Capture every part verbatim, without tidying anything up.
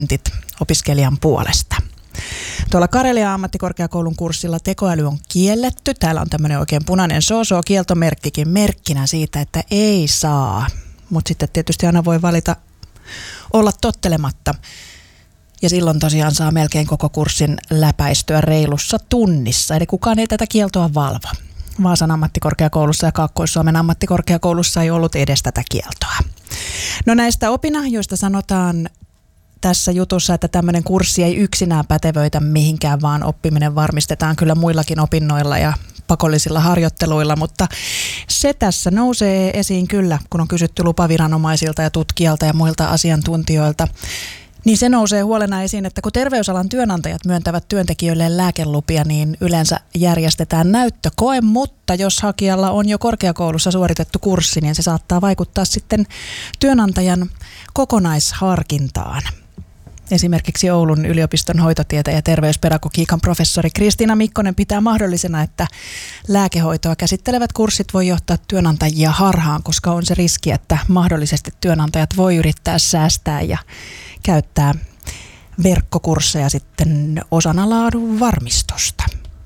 opiskelijan puolesta. Tuolla Karelian ammattikorkeakoulun kurssilla tekoäly on kielletty. Täällä on tämmöinen oikein punainen soosoo-kieltomerkkikin merkkinä siitä, että ei saa. Mutta sitten tietysti aina voi valita olla tottelematta. Ja silloin tosiaan saa melkein koko kurssin läpäistyä reilussa tunnissa. Eli kukaan ei tätä kieltoa valvo. Vaasan ammattikorkeakoulussa ja Kaakkois-Suomen ammattikorkeakoulussa ei ollut edes tätä kieltoa. No näistä opinahjoista sanotaan tässä jutussa, että tämmöinen kurssi ei yksinään pätevöitä mihinkään, vaan oppiminen varmistetaan kyllä muillakin opinnoilla ja pakollisilla harjoitteluilla, mutta se tässä nousee esiin kyllä, kun on kysytty lupaviranomaisilta ja tutkijalta ja muilta asiantuntijoilta. Niin se nousee huolena esiin, että kun terveysalan työnantajat myöntävät työntekijöille lääkelupia, niin yleensä järjestetään näyttökoe, mutta jos hakijalla on jo korkeakoulussa suoritettu kurssi, niin se saattaa vaikuttaa sitten työnantajan kokonaisharkintaan. Esimerkiksi Oulun yliopiston hoitotieteen ja terveyspedagogiikan professori Kristiina Mikkonen pitää mahdollisena, että lääkehoitoa käsittelevät kurssit voi johtaa työnantajia harhaan, koska on se riski, että mahdollisesti työnantajat voi yrittää säästää ja käyttää verkkokursseja sitten osana laadun varmistusta.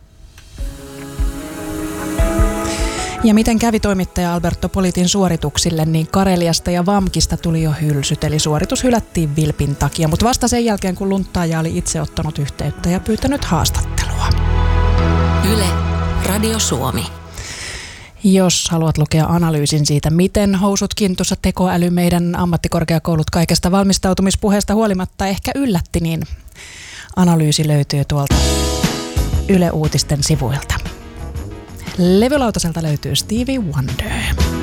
Ja miten kävi toimittaja Alberto Politin suorituksille, niin Kareliasta ja Vamkista tuli jo hylsyt, eli suoritus hylättiin vilpin takia, mutta vasta sen jälkeen, kun lunttaaja oli itse ottanut yhteyttä ja pyytänyt haastattelua. Yle, Radio Suomi. Jos haluat lukea analyysin siitä, miten housut kintussa tekoäly meidän ammattikorkeakoulut kaikesta valmistautumispuheesta huolimatta ehkä yllätti, niin analyysi löytyy tuolta Yle Uutisten sivuilta. Levylautaselta löytyy Stevie Wonder.